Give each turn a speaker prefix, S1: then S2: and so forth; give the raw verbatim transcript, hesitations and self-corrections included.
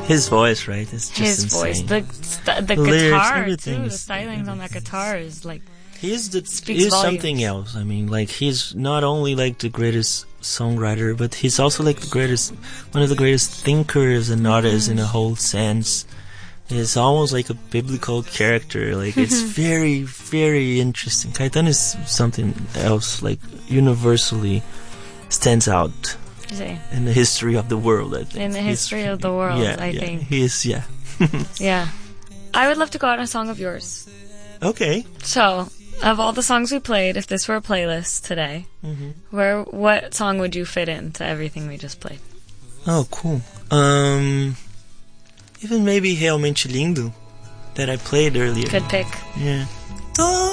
S1: His voice, right? It's just
S2: His
S1: insane.
S2: voice, the st- the,
S1: The lyrics,
S2: guitar
S1: everything
S2: too, the
S1: is-
S2: stylings on that guitar is like
S1: He's the
S2: speaks
S1: he's
S2: volumes.
S1: something else. I mean, like he's not only like the greatest songwriter, but he's also like the greatest, one of the greatest thinkers and artists in a whole sense. It's almost like a biblical character. Like it's very, very interesting. Caetano is something else. Like universally stands out
S2: You see,
S1: in the history of the world. I think
S2: in the
S1: He's-
S2: history of the world,
S1: yeah,
S2: I
S1: yeah,
S2: think.
S1: he is. Yeah.
S2: Yeah. I would love to go out on a song of yours.
S1: Okay.
S2: So, of all the songs we played, if this were a playlist today,
S1: Mm-hmm.
S2: where what song would you fit into everything we just played?
S1: Oh, cool. Um, even maybe Realmente Lindo that I played earlier.
S2: Good pick.
S1: Yeah.